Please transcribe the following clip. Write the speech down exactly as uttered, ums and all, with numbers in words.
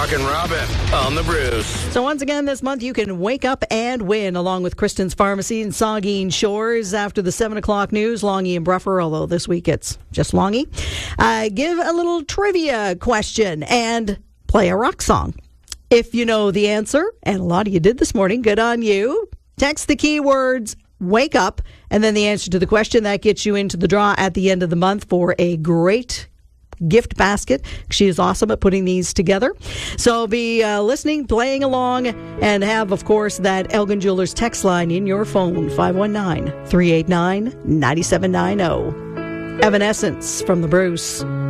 Rockin' Robin on the Bruce. So once again this month you can wake up and win along with Kristen's Pharmacy in Saugeen Shores after the seven o'clock news. Longy and Bruffer, although this week it's just Longy. Uh, give a little trivia question and play a rock song. If you know the answer, and a lot of you did this morning, good on you. Text the keywords wake up and then the answer to the question. That gets you into the draw at the end of the month for a great gift basket. She is awesome at putting these together. So be uh, listening, playing along, and have, of course, that Elgin Jewelers text line in your phone, five one nine, three eight nine, nine seven nine zero. Evanescence from the Bruce.